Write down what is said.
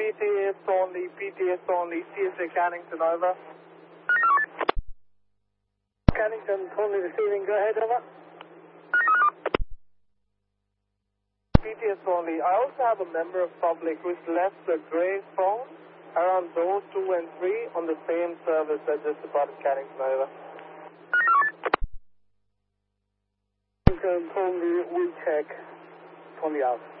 PTS only, CSA Cannington, over. Cannington, only receiving, go ahead, over. PTS only. I also have a member of public who's left a grey phone around doors 2 and 3 on the same service that just departed Cannington, over. Cannington, only, we'll check, only out.